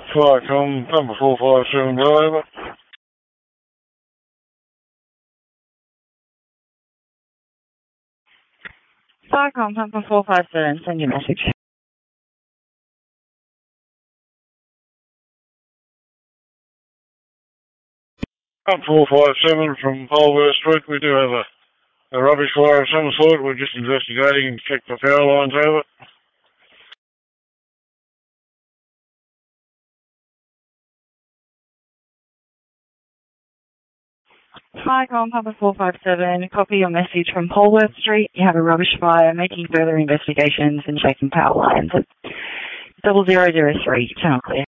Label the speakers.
Speaker 1: Flycom, number 457, go over.
Speaker 2: Flycom, number 457, send your message.
Speaker 1: Up 457 from Polwarth Street, we do have a rubbish fire of some sort. We're just investigating and check the power lines over.
Speaker 2: Flycom, number 457, copy your message from Polwarth Street. You have a rubbish fire, making further investigations and checking power lines. 0003, channel clear.